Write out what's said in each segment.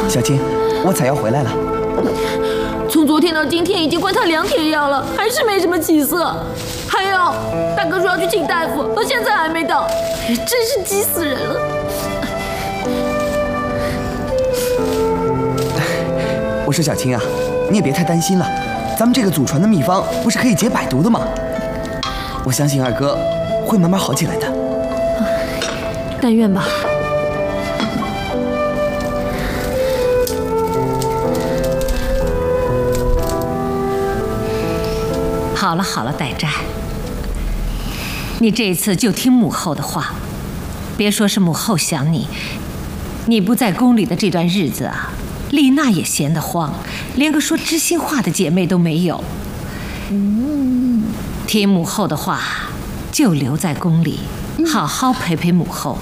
小青，我采药回来了。 从昨天到今天已经观察2天药了，还是没什么起色。还有，大哥说要去请大夫，到现在还没到，真是急死人了。 我说小青啊，你也别太担心了，咱们这个祖传的秘方不是可以解百毒的吗？我相信二哥会慢慢好起来的。 但愿吧。 好了好了，代战，你这一次就听母后的话，别说是母后想你，你不在宫里的这段日子啊，丽娜也闲得慌，连个说知心话的姐妹都没有。听母后的话，就留在宫里，好好陪陪母后。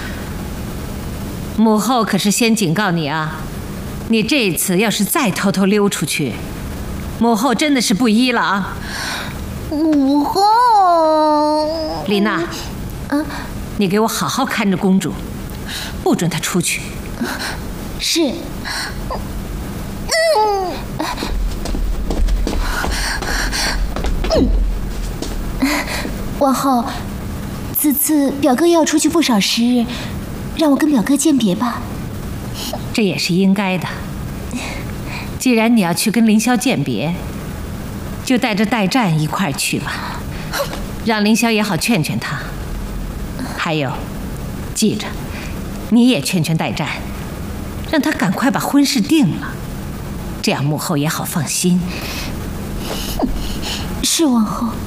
母后可是先警告你啊，你这一次要是再偷偷溜出去，母后真的是不依了啊！ 母后， 丽娜，你给我好好看着公主，不准她出去。 是。王后，此次表哥要出去不少时日，让我跟表哥饯别吧。 这也是应该的。既然你要去跟凌霄饯别，就带着代战一块儿去吧，让凌霄也好劝劝他。还有，记着，你也劝劝代战，让他赶快把婚事定了，这样母后也好放心。 是王后。